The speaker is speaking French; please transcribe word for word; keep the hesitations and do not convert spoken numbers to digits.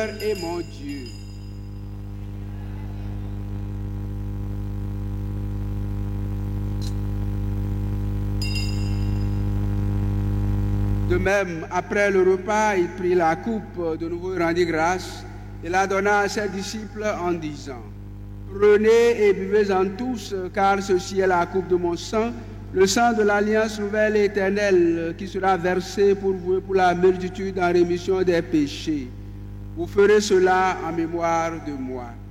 Et mon Dieu. De même, après le repas, il prit la coupe, de nouveau il rendit grâce, et la donna à ses disciples en disant: Prenez et buvez-en tous, car ceci est la coupe de mon sang, le sang de l'alliance nouvelle et éternelle, qui sera versé pour vous et pour la multitude en rémission des péchés. Vous ferez cela en mémoire de moi.